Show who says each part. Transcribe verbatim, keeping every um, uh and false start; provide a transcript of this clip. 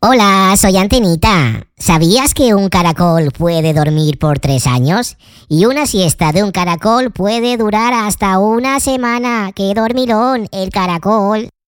Speaker 1: Hola, soy Antenita. ¿Sabías que un caracol puede dormir por tres años? Y una siesta de un caracol puede durar hasta una semana. ¡Qué dormilón, el caracol!